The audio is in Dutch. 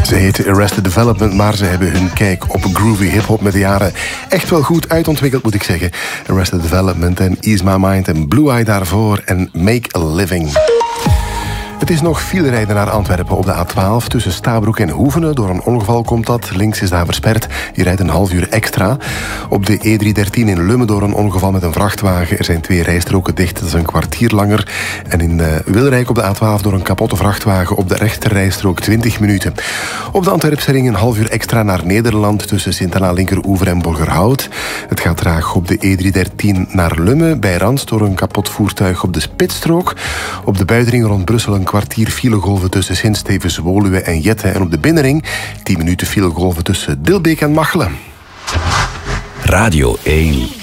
Ze heten Arrested Development, maar ze hebben hun kijk op groovy hip-hop met de jaren echt wel goed uitontwikkeld, moet ik zeggen. Arrested Development en Ease My Mind en Blue Eye daarvoor en Make a Living. Het is nog veel rijden naar Antwerpen op de A12 tussen Stabroek en Hoevenen. Door een ongeval komt dat. Links is daar versperd. Je rijdt een half uur extra. Op de E313 in Lummen door een ongeval met een vrachtwagen. Er zijn 2 rijstroken dicht. Dat is een kwartier langer. En in Wilrijk op de A12 door een kapotte vrachtwagen op de rechterrijstrook 20 minuten. Op de Antwerpse ring een half uur extra naar Nederland tussen Sint-Anna Linkeroever en Bolgerhout. Het gaat traag op de E313 naar Lummen bij Rans door een kapot voertuig op de spitsstrook. Op de buitenring rond Brussel een kwartier filegolven tussen Sint-Stevens, Woluwe en Jette. En op de binnenring 10 minuten filegolven tussen Dilbeek en Machelen. Radio 1.